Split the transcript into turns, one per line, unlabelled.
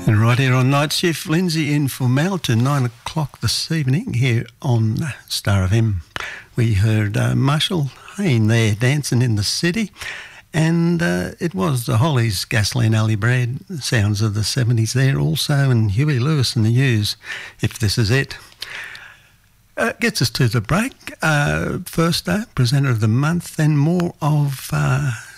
And right here on Night Shift, Lindsay in for Mel to 9 o'clock this evening here on Star FM. We heard Marshall Hayne there, Dancing in the City, and it was the Hollies, Gasoline Alley Bread, sounds of the 70s there also, and Huey Lewis and the U's, If This Is It. Gets us to the break. First presenter of the month, then more of